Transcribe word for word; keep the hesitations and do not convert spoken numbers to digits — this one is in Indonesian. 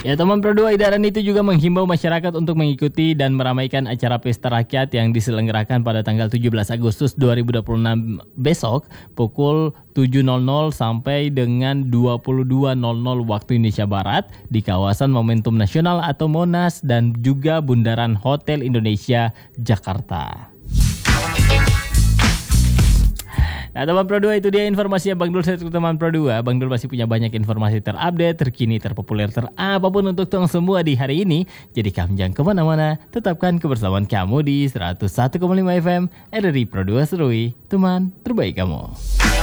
Ya teman Pro dua, edaran itu juga menghimbau masyarakat untuk mengikuti dan meramaikan acara pesta rakyat yang diselenggarakan pada tanggal tujuh belas Agustus dua ribu dua puluh enam besok pukul tujuh nol nol sampai dengan dua puluh dua nol nol waktu Indonesia Barat di kawasan Momentum Nasional atau Monas dan juga Bundaran Hotel Indonesia Jakarta. Nah teman Pro dua, itu dia informasi Bang Dul satu teman Pro dua. Bang Dul masih punya banyak informasi terupdate, terkini, terpopuler, terapapun untuk teman semua di hari ini. Jadi kamu jangan kemana-mana, tetapkan kebersamaan kamu di seratus satu koma lima F M R R I Pro dua Serui, teman terbaik kamu.